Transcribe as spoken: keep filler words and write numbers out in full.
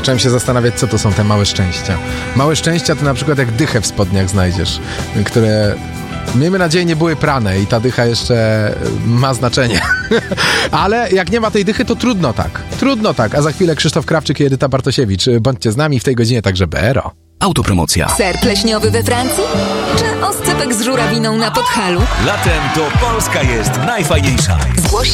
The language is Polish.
zacząłem się zastanawiać, co to są te małe szczęścia. Małe szczęścia to na przykład jak dychę w spodniach znajdziesz, które... Miejmy nadzieję, nie były prane i ta dycha jeszcze ma znaczenie. Ale jak nie ma tej dychy, to trudno tak. Trudno tak. A za chwilę Krzysztof Krawczyk i Edyta Bartosiewicz. Bądźcie z nami w tej godzinie także B R O. Autopromocja. Ser pleśniowy we Francji? Czy oscypek z żurawiną na Podhalu? Latem to Polska jest najfajniejsza. Zgłoś